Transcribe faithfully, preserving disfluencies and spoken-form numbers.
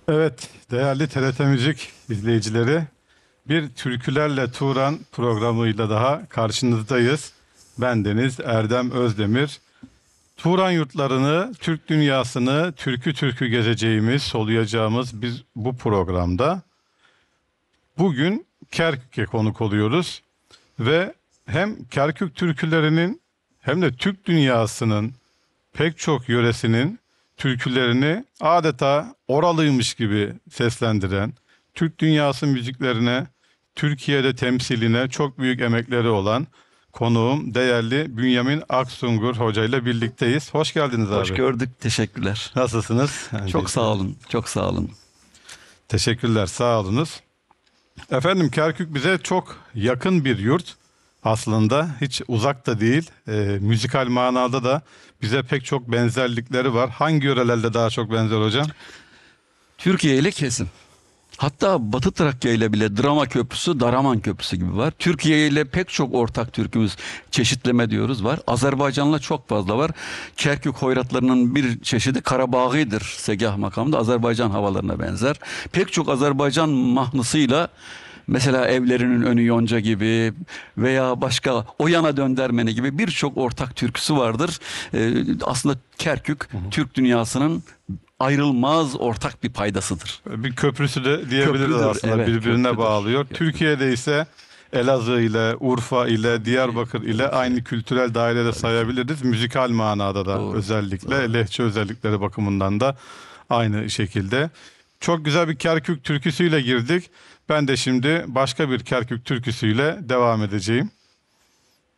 Evet, değerli T R T Müzik izleyicileri, bir Türkülerle Turan programıyla daha karşınızdayız. Ben Deniz Erdem Özdemir. Turan yurtlarını, Türk dünyasını türkü türkü gezeceğimiz, soluyacağımız biz bu programda bugün Kerkük'e konuk oluyoruz ve hem Kerkük türkülerinin hem de Türk dünyasının pek çok yöresinin türkülerini adeta oralıymış gibi seslendiren, Türk dünyası müziklerine, Türkiye'de temsiline çok büyük emekleri olan konuğum değerli Bünyamin Aksungur Hoca ile birlikteyiz. Hoş geldiniz Hoş abi. gördük. Teşekkürler. Nasılsınız? Çok sağ olun. Çok sağ olun. Teşekkürler, sağ olunuz. Efendim Kerkük bize çok yakın bir yurt aslında. Hiç uzak da değil. Ee, müzikal manada da bize pek çok benzerlikleri var. Hangi yörelerde daha çok benzer hocam? Türkiye ile kesin. Hatta Batı Trakya ile bile Drama Köprüsü, Daraman Köprüsü gibi var. Türkiye ile pek çok ortak türkümüz, çeşitleme diyoruz, var. Azerbaycan'la çok fazla var. Kerkük hoyratlarının bir çeşidi Karabağı'dır. Segah makamında Azerbaycan havalarına benzer. Pek çok Azerbaycan mahnısıyla, mesela Evlerinin Önü Yonca gibi veya başka O Yana Döndermeni gibi birçok ortak türküsü vardır. Ee, aslında Kerkük, hı hı, Türk dünyasının ayrılmaz ortak bir paydasıdır. Bir köprüsü de diyebiliriz Köprüdür, aslında, evet, birbirine köprüdür. bağlıyor. Köprüdür. Türkiye'de ise Elazığ ile, Urfa ile, Diyarbakır ile aynı kültürel dairede sayabiliriz. Müzikal manada da Doğru, özellikle, doğru. lehçe özellikleri bakımından da aynı şekilde. Çok güzel bir Kerkük türküsüyle girdik. Ben de şimdi başka bir Kerkük türküsüyle devam edeceğim.